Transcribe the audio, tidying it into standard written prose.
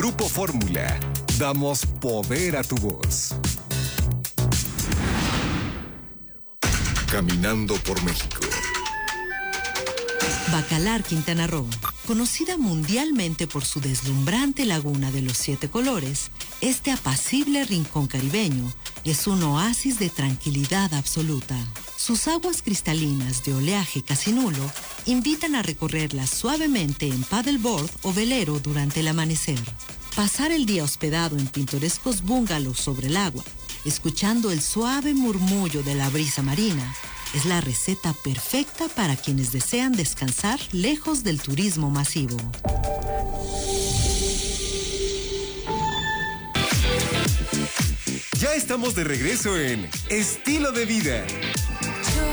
Grupo Fórmula. Damos poder a tu voz. Caminando por México. Bacalar, Quintana Roo, conocida mundialmente por su deslumbrante laguna de los 7 colores, este apacible rincón caribeño es un oasis de tranquilidad absoluta. Sus aguas cristalinas de oleaje casi nulo invitan a recorrerlas suavemente en paddleboard o velero durante el amanecer. Pasar el día hospedado en pintorescos bungalows sobre el agua, escuchando el suave murmullo de la brisa marina, es la receta perfecta para quienes desean descansar lejos del turismo masivo. Ya estamos de regreso en Estilo de Vida.